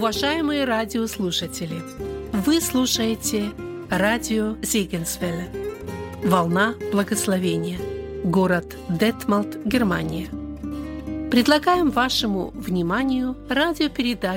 Уважаемые радиослушатели, вы слушаете радио Зегенсвелле, волна благословения, город Детмалт, Германия. Предлагаем вашему вниманию радиопередачу